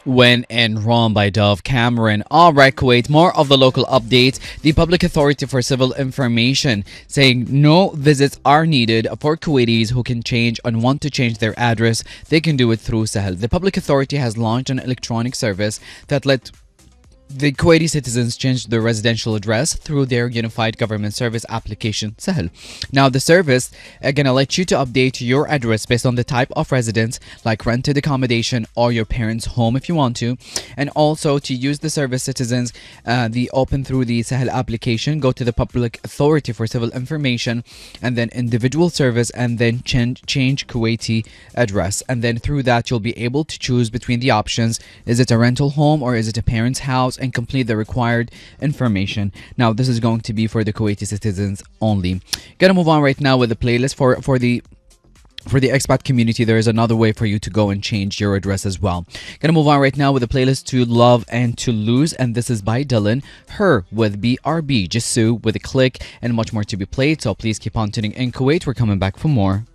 When in Rome by Dove Cameron. All right, Kuwait, more of the local updates. The Public Authority for Civil Information saying no visits are needed for Kuwaitis who can change and want to change their address. They can do it through Sahel. The Public Authority has launched an electronic service that let the Kuwaiti citizens changed their residential address through their Unified Government Service application, Sahel. Now, the service is going to let you to update your address based on the type of residence, like rented accommodation or your parents' home if you want to. And also, to use the service, citizens, the open through the Sahel application, go to the Public Authority for Civil Information, and then individual service, and then change Kuwaiti address. And then through that, you'll be able to choose between the options. Is it a rental home or is it a parent's house? And complete the required information. Now, this is going to be for the Kuwaiti citizens only. Gonna move on right now with the playlist for the expat community. There is another way for you to go and change your address as well. Gonna move on right now with the playlist To Love and To Lose, and this is by Dylan. Her with BRB, Jisoo with a click, and much more to be played. So please keep on tuning in, Kuwait. We're coming back for more.